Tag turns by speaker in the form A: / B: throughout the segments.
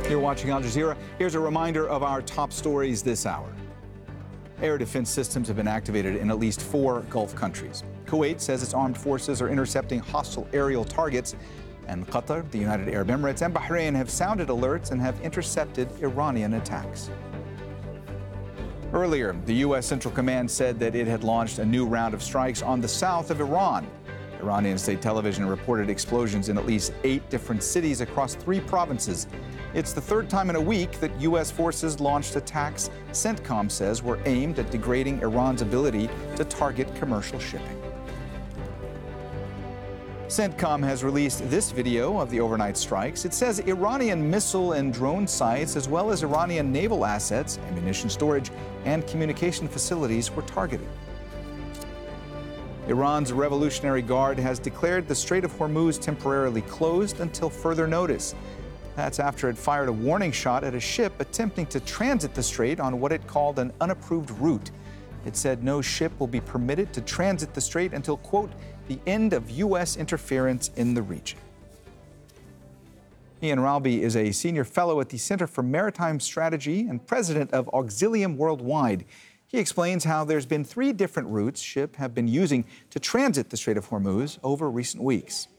A: You're watching Al Jazeera. Here's a reminder of our top stories this hour. Air defense systems have been activated in at least 4 Gulf countries. Kuwait says its armed forces are intercepting hostile aerial targets. And Qatar, the United Arab Emirates, and Bahrain have sounded alerts and have intercepted Iranian attacks. Earlier, the U.S. Central Command said that it had launched a new round of strikes on the south of Iran. Iranian state television reported explosions in at least 8 different cities across 3 provinces. It's the 3rd time in a week that U.S. forces launched attacks CENTCOM says were aimed at degrading Iran's ability to target commercial shipping. CENTCOM has released this video of the overnight strikes. It says Iranian missile and drone sites, as well as Iranian naval assets, ammunition storage, and communication facilities were targeted. Iran's Revolutionary Guard has declared the Strait of Hormuz temporarily closed until further notice. That's after it fired a warning shot at a ship attempting to transit the strait on what it called an unapproved route. It said no ship will be permitted to transit the strait until, quote, the end of U.S. interference in the region. Ian Ralby is a senior fellow at the Center for Maritime Strategy and president of Auxilium Worldwide. He explains how there's been 3 different routes ships have been using to transit the Strait of Hormuz over recent weeks.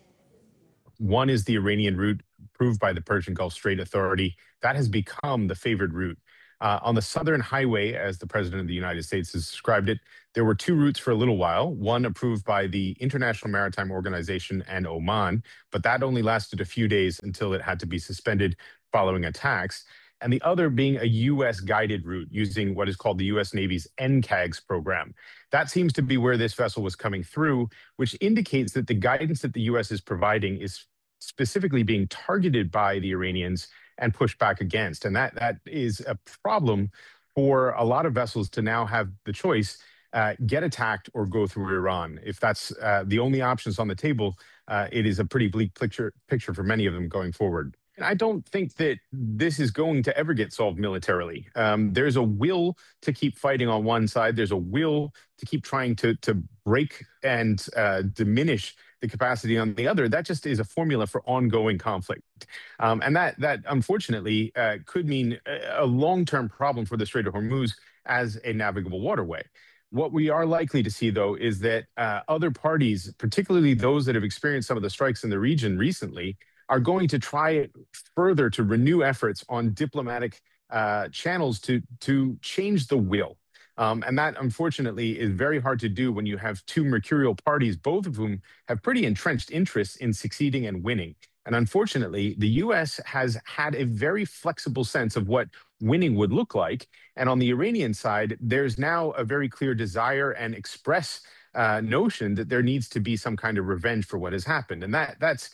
B: One is the Iranian route approved by the Persian Gulf Strait Authority. That has become the favored route. On the Southern Highway, as the President of the United States has described it, there were 2 routes for a little while, one approved by the International Maritime Organization and Oman, but that only lasted a few days until it had to be suspended following attacks, and the other being a U.S. guided route using what is called the U.S. Navy's NCAGS program. That seems to be where this vessel was coming through, which indicates that the guidance that the U.S. is providing is specifically being targeted by the Iranians and pushed back against. And that is a problem for a lot of vessels to now have the choice, get attacked or go through Iran. If that's the only options on the table, it is a pretty bleak picture for many of them going forward. And I don't think that this is going to ever get solved militarily. There's a will to keep fighting on one side. There's a will to keep trying to break and diminish the capacity on the other. That just is a formula for ongoing conflict. And that unfortunately could mean a long-term problem for the Strait of Hormuz as a navigable waterway. What we are likely to see, though, is that other parties, particularly those that have experienced some of the strikes in the region recently, are going to try further to renew efforts on diplomatic channels to change the will. And that, unfortunately, is very hard to do when you have 2 mercurial parties, both of whom have pretty entrenched interests in succeeding and winning. And unfortunately, the U.S. has had a very flexible sense of what winning would look like. And on the Iranian side, there's now a very clear desire and express notion that there needs to be some kind of revenge for what has happened. And that's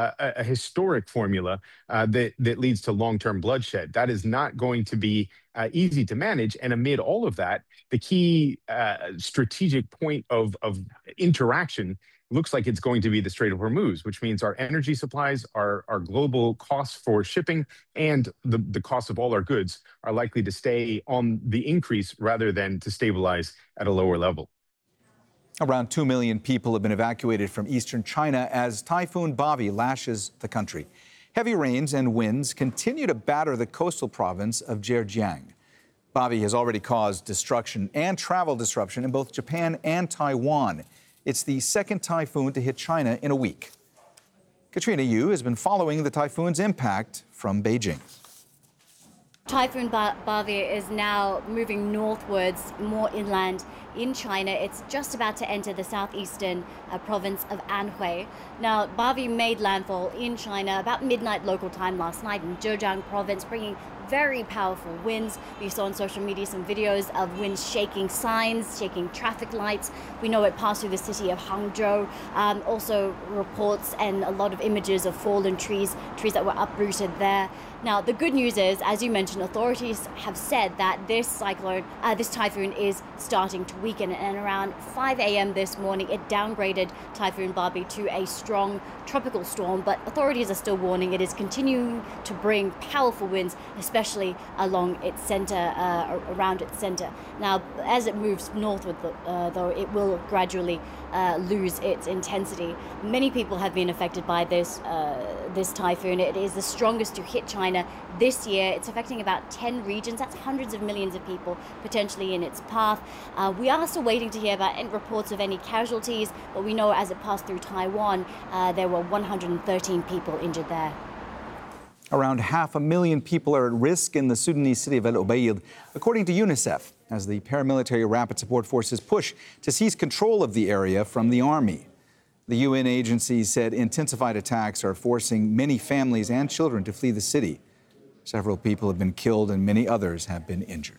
B: a historic formula that leads to long-term bloodshed. That is not going to be easy to manage. And amid all of that, the key strategic point of interaction looks like it's going to be the Strait of Hormuz, which means our energy supplies, our global costs for shipping, and the cost of all our goods are likely to stay on the increase rather than to stabilize at a lower level.
A: Around 2 million people have been evacuated from eastern China as Typhoon Bavi lashes the country. Heavy rains and winds continue to batter the coastal province of Zhejiang. Bavi has already caused destruction and travel disruption in both Japan and Taiwan. It's the 2nd typhoon to hit China in a week. Katrina Yu has been following the typhoon's impact from Beijing.
C: Typhoon Bavi is now moving northwards, more inland in China. It's just about to enter the southeastern province of Anhui. Now, Bavi made landfall in China about midnight local time last night in Zhejiang province, bringing very powerful winds. We saw on social media some videos of winds shaking signs, shaking traffic lights. We know it passed through the city of Hangzhou. Also reports and a lot of images of fallen trees that were uprooted there. Now, the good news is, as you mentioned, authorities have said that this typhoon is starting to weaken. And around 5 a.m. this morning, it downgraded Typhoon Bavi to a strong tropical storm. But authorities are still warning it is continuing to bring powerful winds, especially along its center, around its center. Now, as it moves northward, though, it will gradually lose its intensity. Many people have been affected by this this typhoon. It is the strongest to hit China this year. It's affecting about 10 regions. That's hundreds of millions of people potentially in its path. We are still waiting to hear about any reports of any casualties, but we know as it passed through Taiwan, there were 113 people injured there.
A: Around 500,000 people are at risk in the Sudanese city of El Obeid, according to UNICEF, as the paramilitary rapid support forces push to seize control of the area from the army. The UN agency said intensified attacks are forcing many families and children to flee the city. Several people have been killed and many others have been injured.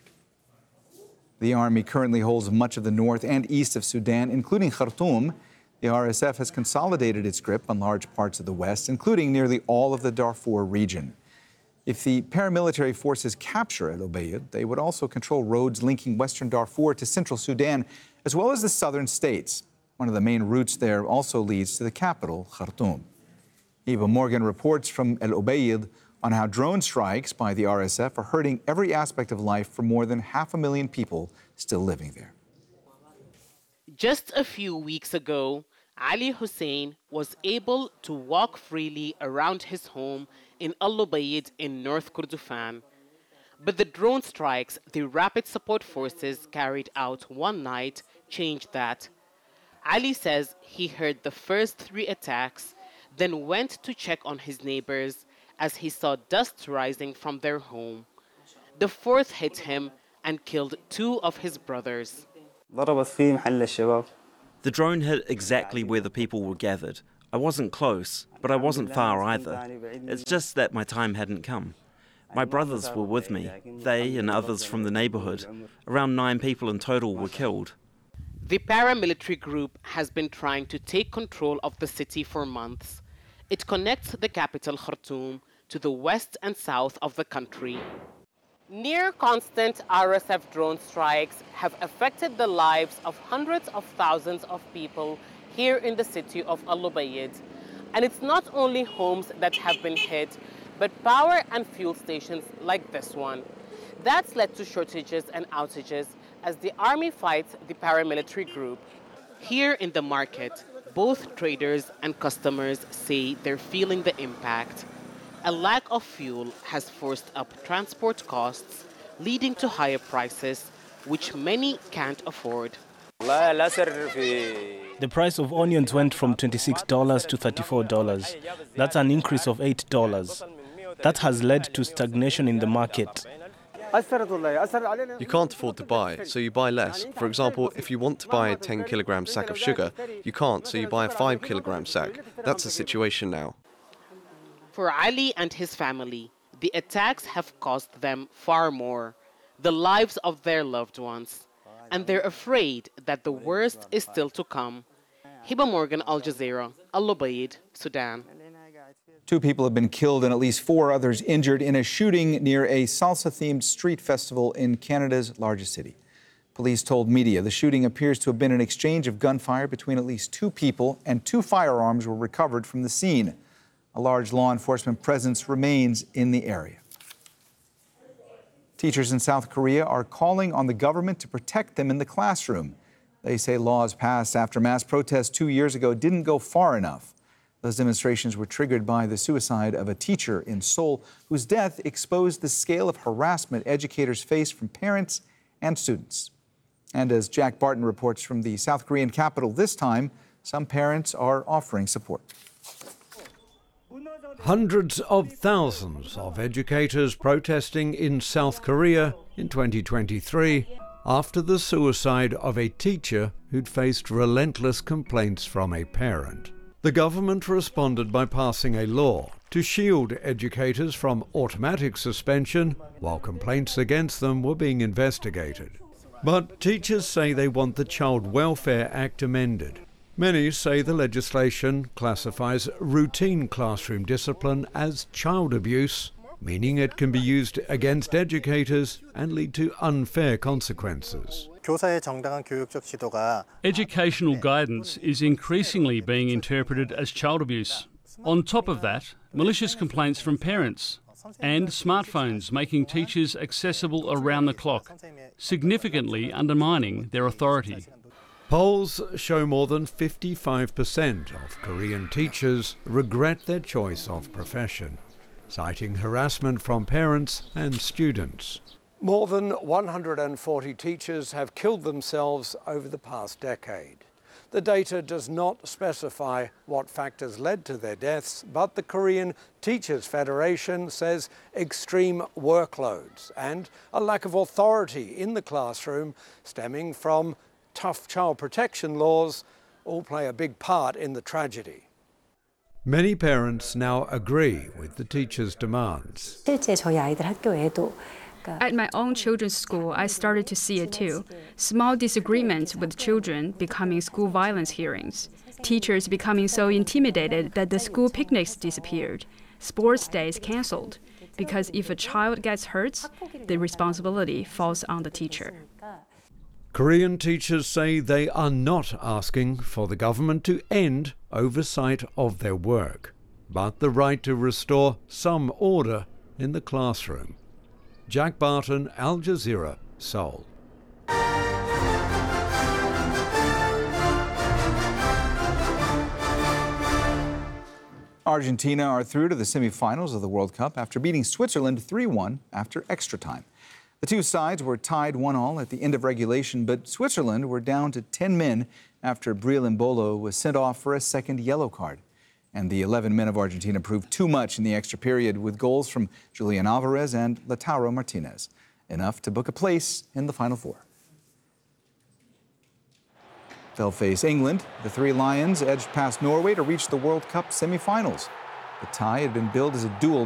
A: The army currently holds much of the north and east of Sudan, including Khartoum. The RSF has consolidated its grip on large parts of the west, including nearly all of the Darfur region. If the paramilitary forces capture El Obeid, they would also control roads linking western Darfur to central Sudan, as well as the southern states. One of the main routes there also leads to the capital, Khartoum. Eva Morgan reports from El Obeid on how drone strikes by the RSF are hurting every aspect of life for more than 500,000 people still living there.
D: Just a few weeks ago, Ali Hussein was able to walk freely around his home in Al Obeid in North Kordofan. But the drone strikes the rapid support forces carried out one night changed that. Ali says he heard the first 3 attacks, then went to check on his neighbors as he saw dust rising from their home. The 4th hit him and killed 2 of his brothers.
E: The drone hit exactly where the people were gathered. I wasn't close, but I wasn't far either. It's just that my time hadn't come. My brothers were with me. They and others from the neighborhood. Around 9 people in total were killed.
D: The paramilitary group has been trying to take control of the city for months. It connects the capital Khartoum to the west and south of the country. Near constant RSF drone strikes have affected the lives of hundreds of thousands of people here in the city of Al Obeid. And it's not only homes that have been hit, but power and fuel stations like this one. That's led to shortages and outages as the army fights the paramilitary group. Here in the market, both traders and customers say they're feeling the impact. A lack of fuel has forced up transport costs, leading to higher prices, which many can't afford.
F: The price of onions went from $26 to $34. That's an increase of $8. That has led to stagnation in the market.
G: You can't afford to buy, so you buy less. For example, if you want to buy a 10-kilogram sack of sugar, you can't, so you buy a 5-kilogram sack. That's the situation now.
D: For Ali and his family, the attacks have cost them far more, the lives of their loved ones. And they're afraid that the worst is still to come. Hiba Morgan, Al Jazeera, Al Obeid, Sudan.
A: 2 people have been killed and at least 4 others injured in a shooting near a salsa-themed street festival in Canada's largest city. Police told media the shooting appears to have been an exchange of gunfire between at least 2 people, and 2 firearms were recovered from the scene. A large law enforcement presence remains in the area. Teachers in South Korea are calling on the government to protect them in the classroom. They say laws passed after mass protests 2 years ago didn't go far enough. Those demonstrations were triggered by the suicide of a teacher in Seoul, whose death exposed the scale of harassment educators face from parents and students. And as Jack Barton reports from the South Korean capital this time, some parents are offering support.
H: Hundreds of thousands of educators protesting in South Korea in 2023 after the suicide of a teacher who'd faced relentless complaints from a parent. The government responded by passing a law to shield educators from automatic suspension while complaints against them were being investigated. But teachers say they want the Child Welfare Act amended. Many say the legislation classifies routine classroom discipline as child abuse, meaning it can be used against educators and lead to unfair consequences.
I: Educational guidance is increasingly being interpreted as child abuse. On top of that, malicious complaints from parents and smartphones making teachers accessible around the clock, significantly undermining their authority.
H: Polls show more than 55% of Korean teachers regret their choice of profession, citing harassment from parents and students. More than 140 teachers have killed themselves over the past decade. The data does not specify what factors led to their deaths, but the Korean Teachers Federation says extreme workloads and a lack of authority in the classroom stemming from tough child protection laws all play a big part in the tragedy. Many parents now agree with the teachers' demands.
J: At my own children's school, I started to see it too. Small disagreements with children becoming school violence hearings. Teachers becoming so intimidated that the school picnics disappeared. Sports days canceled. Because if a child gets hurt, the responsibility falls on the teacher.
H: Korean teachers say they are not asking for the government to end oversight of their work, but the right to restore some order in the classroom. Jack Barton, Al Jazeera, Seoul.
A: Argentina are through to the semifinals of the World Cup after beating Switzerland 3-1 after extra time. The two sides were tied 1-1 at the end of regulation, but Switzerland were down to 10 men after Breel Embolo was sent off for a second yellow card. And the 11 men of Argentina proved too much in the extra period with goals from Julian Alvarez and Lautaro Martinez, enough to book a place in the Final Four. They'll face England. The Three Lions edged past Norway to reach the World Cup semifinals. The tie had been billed as a duel